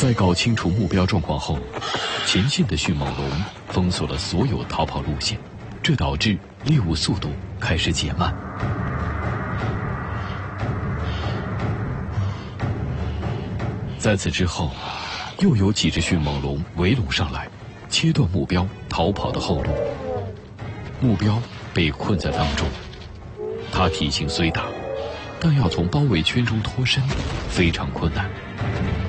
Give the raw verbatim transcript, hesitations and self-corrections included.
在搞清楚目标状况后，前线的迅猛龙封锁了所有逃跑路线，这导致猎物速度开始减慢。在此之后，又有几只迅猛龙围拢上来，切断目标逃跑的后路。目标被困在当中，他体型虽大，但要从包围圈中脱身非常困难。